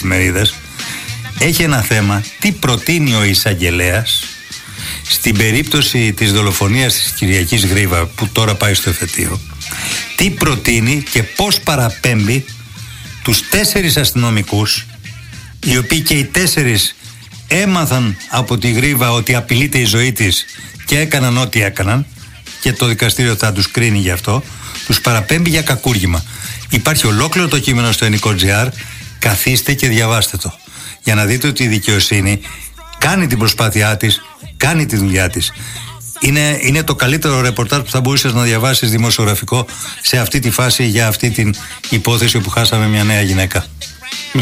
εφημερίδες, έχει ένα θέμα: τι προτείνει ο εισαγγελέας στην περίπτωση της δολοφονίας της Κυριακής Γρίβα, που τώρα πάει στο εφετείο. Τι προτείνει και πώς παραπέμπει τους 4 αστυνομικούς, οι οποίοι και οι 4 έμαθαν από τη Γρίβα ότι απειλείται η ζωή της και έκαναν ό,τι έκαναν, και το δικαστήριο θα τους κρίνει γι' αυτό. Τους παραπέμπει για κακούργημα. Υπάρχει ολόκληρο το κείμενο στο ελληνικό.gr. Καθίστε και διαβάστε το, για να δείτε ότι η δικαιοσύνη κάνει την προσπάθειά της, κάνει τη δουλειά της. Είναι το καλύτερο ρεπορτάζ που θα μπορούσες να διαβάσεις δημοσιογραφικό σε αυτή τη φάση, για αυτή την υπόθεση που χάσαμε μια νέα γυναίκα.